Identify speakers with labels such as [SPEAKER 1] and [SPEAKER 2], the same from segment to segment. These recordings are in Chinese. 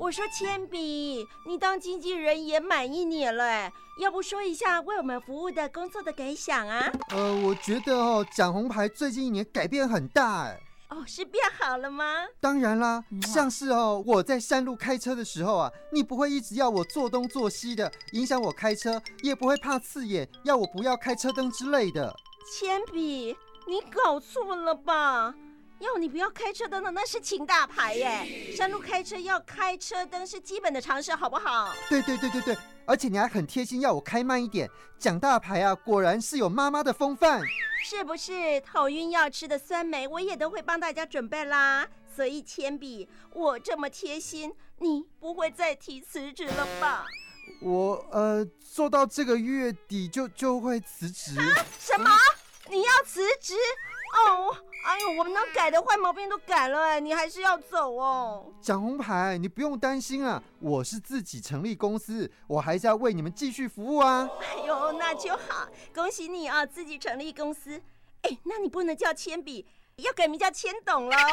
[SPEAKER 1] 我说铅笔，你当经纪人也满1年了，要不说一下为我们服务的工作的感想啊？
[SPEAKER 2] 我觉得蒋红牌最近1年改变很大
[SPEAKER 1] 是变好了吗？
[SPEAKER 2] 当然啦，像是我在山路开车的时候啊，你不会一直要我做东做西的，影响我开车，也不会怕刺眼，要我不要开车灯之类的。
[SPEAKER 1] 铅笔，你搞错了吧？要你不要开车灯的那是秦大牌耶，山路开车要开车灯是基本的常识，好不好？
[SPEAKER 2] 对，而且你还很贴心要我开慢一点。蒋大牌啊，果然是有妈妈的风范，
[SPEAKER 1] 是不是？头晕要吃的酸梅我也都会帮大家准备啦。所以铅笔，我这么贴心，你不会再提辞职了吧？
[SPEAKER 2] 我做到这个月底就会辞职。
[SPEAKER 1] 什么？你要辞职？我们能改的坏毛病都改了，你还是要走哦。
[SPEAKER 2] 蒋红牌，你不用担心啊，我是自己成立公司，我还是要为你们继续服务啊。
[SPEAKER 1] 那就好，恭喜你啊，自己成立公司。那你不能叫铅笔，要改名叫铅董咯。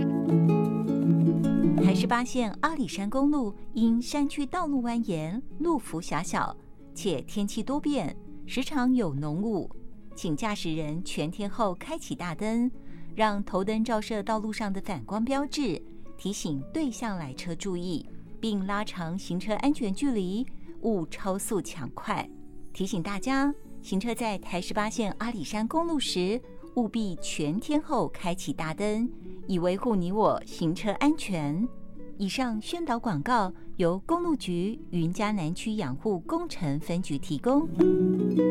[SPEAKER 3] 台18线阿里山公路因山区道路蜿蜒，路幅狭小，且天气多变，时常有浓雾，请驾驶人全天候开启大灯，让头灯照射道路上的反光标志，提醒对向来车注意，并拉长行车安全距离，勿超速抢快。提醒大家，行车在台18线阿里山公路时，务必全天候开启大灯，以维护你我行车安全。以上宣导广告由公路局云嘉南区养护工程分局提供。